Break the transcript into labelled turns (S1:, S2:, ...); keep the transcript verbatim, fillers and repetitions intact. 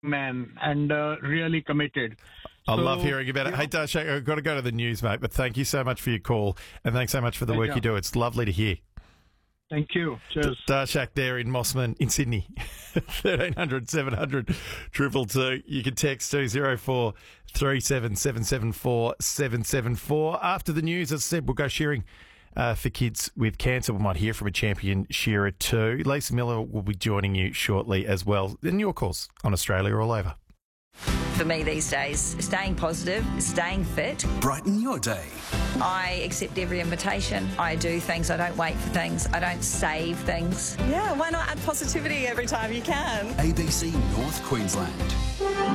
S1: man and uh, really committed.
S2: I
S1: So,
S2: love hearing about it.
S1: you
S2: Hey,
S1: know,
S2: Darshak, I've got to go to the news, mate, but thank you so much for your call, and thanks so much for the work
S1: Pleasure.
S2: you do. It's lovely to hear.
S1: Thank you. Cheers.
S2: Darshak there in Mossman in Sydney. thirteen hundred, seven hundred, triple two. You can text two oh four, three seven seven seven four, seven seven four. After the news, as I said, we'll go shearing uh, for kids with cancer. We might hear from a champion shearer too. Lisa Miller will be joining you shortly as well. And your calls on Australia All Over.
S3: For me these days, staying positive, staying fit.
S4: Brighten your day.
S3: I accept every invitation. I do things. I don't wait for things. I don't save things.
S5: Yeah, why not add positivity every time you can?
S4: A B C North Queensland.